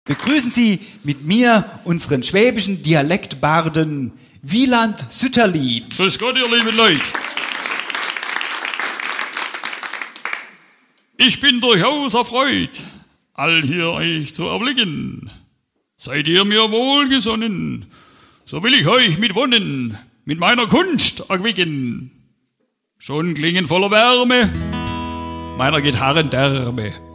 Begrüßen Sie mit mir unseren schwäbischen Dialektbarden Wieland Sütterlin. Grüß Gott, ihr lieben Leute. Ich bin durchaus erfreut, all hier euch zu erblicken. Seid ihr mir wohlgesonnen, so will ich euch mit Wonnen, mit meiner Kunst erquicken. Schon klingen voller Wärme meiner Gitarren Därme.